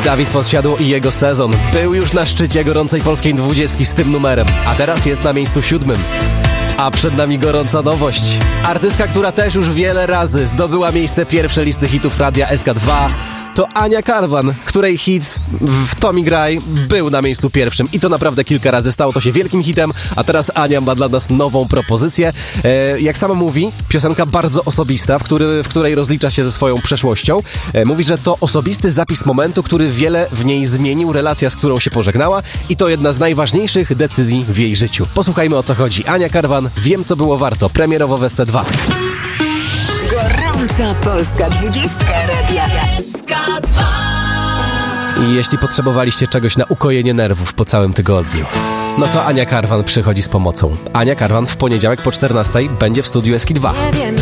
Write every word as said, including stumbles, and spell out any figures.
Dawid Podsiadło i jego sezon był już na szczycie gorącej polskiej dwudziestki z tym numerem, a teraz jest na miejscu siódmym. A przed nami gorąca nowość. Artystka, która też już wiele razy zdobyła miejsce pierwsze listy hitów Radia S K dwa, to Ania Karwan, której hit w Tommy Graj był na miejscu pierwszym i to naprawdę kilka razy. Stało to się wielkim hitem, a teraz Ania ma dla nas nową propozycję. E, jak sama mówi, piosenka bardzo osobista, w, który, w której rozlicza się ze swoją przeszłością. E, mówi, że to osobisty zapis momentu, który wiele w niej zmienił, relacja, z którą się pożegnała i to jedna z najważniejszych decyzji w jej życiu. Posłuchajmy, o co chodzi. Ania Karwan, Wiem, co było warto. Premierowo w S C dwa. Gorąca polska dwudziestka Radia S K dwa. I jeśli potrzebowaliście czegoś na ukojenie nerwów po całym tygodniu, no to Ania Karwan przychodzi z pomocą. Ania Karwan w poniedziałek po czternastej będzie w studiu S K dwa. Nie wiem,